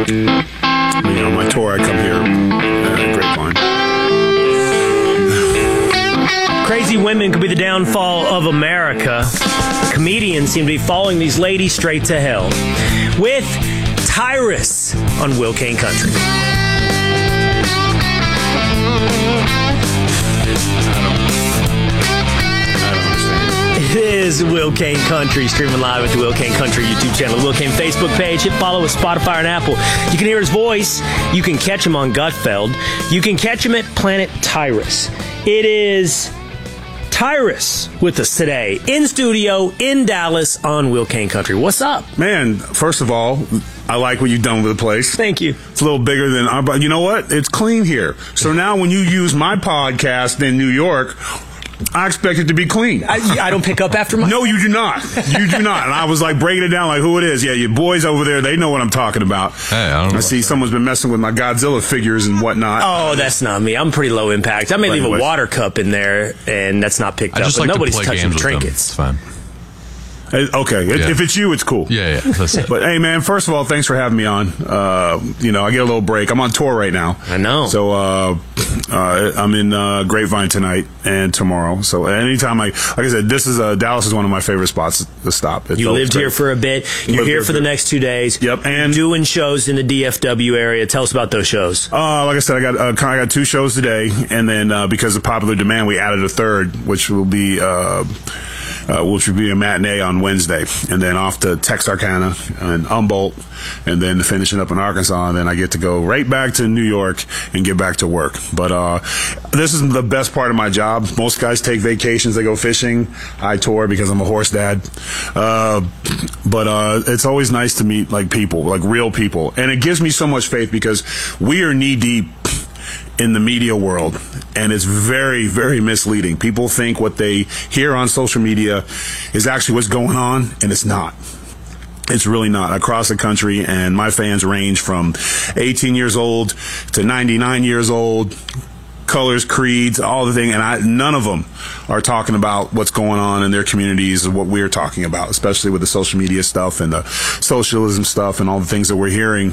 my tour, I come here Grapevine. Crazy women could be the downfall of America. Comedians seem to be following these ladies straight to hell. With Tyrus on Will Kane Country. It is Will Kane Country, streaming live at the Will Kane Country YouTube channel, the Will Kane Facebook page. Hit follow with Spotify and Apple. You can hear his voice. You can catch him on Gutfeld. You can catch him at Planet Tyrus. It is Tyrus with us today, in studio, in Dallas, on Will Kane Country. What's up? Man, first of all, I like what you've done with the place. Thank you. It's a little bigger than our, but you know what? It's clean here. So now when you use my podcast in New York, I expect it to be clean. I don't pick up after my... No, you do not. You do not. And I was like breaking it down like who it is. Yeah, your boys over there, they know what I'm talking about. Hey, I see someone's been messing with my Godzilla figures and whatnot. Oh, that's not me. I'm pretty low impact. I may leave a water cup in there, and that's not picked up. Just but like nobody's to play touching games trinkets. It's fine. Okay, if it's you, it's cool. Yeah. But hey, man, first of all, thanks for having me on. I get a little break. I'm on tour right now. I know. So I'm in Grapevine tonight and tomorrow. So anytime like I said, Dallas is one of my favorite spots to stop. You lived here for a bit. You're here for the next 2 days. Yep, and doing shows in the DFW area. Tell us about those shows. Like I said, I got 2 shows today, and then because of popular demand, we added a third, which will be a matinee on Wednesday, and then off to Texarkana and Humboldt, and then finishing up in Arkansas, and then I get to go right back to New York and get back to work. But this is the best part of my job. Most guys take vacations, they go fishing. I tour because I'm a horse dad. But it's always nice to meet like people, like real people, and it gives me so much faith because we are knee deep in the media world, and it's very, very misleading. People think what they hear on social media is actually what's going on, and it's not. It's really not. Across the country, and my fans range from 18 years old to 99 years old, colors, creeds, all the thing, and none of them are talking about what's going on in their communities and what we're talking about, especially with the social media stuff and the socialism stuff and all the things that we're hearing